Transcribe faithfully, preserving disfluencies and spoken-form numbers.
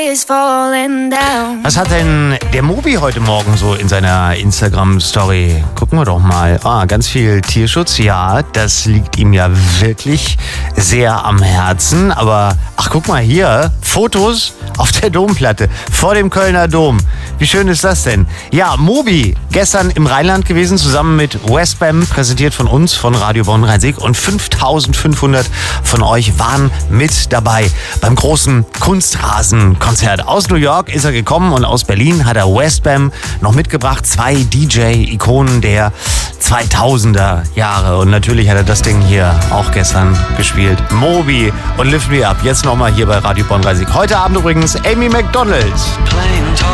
Was hat denn der Mobi heute Morgen so in seiner Instagram-Story? Gucken wir doch mal. Ah, ganz viel Tierschutz. Ja, das liegt ihm ja wirklich sehr am Herzen. Aber, ach, guck mal hier. Fotos auf der Domplatte vor dem Kölner Dom. Wie schön ist das denn? Ja, Mobi, gestern im Rheinland gewesen, zusammen mit Westbam, präsentiert von uns, von Radio Bonn-Rhein-Sieg. Und fünftausendfünfhundert von euch waren mit dabei beim großen Kunstrasenkonzert. Aus New York ist er gekommen und aus Berlin hat er Westbam noch mitgebracht. Zwei D J-Ikonen der zweitausender Jahre. Und natürlich hat er das Ding hier auch gestern gespielt. Mobi und Lift Me Up. Jetzt nochmal hier bei Radio Bonn-Rhein-Sieg. Heute Abend übrigens Amy Macdonald.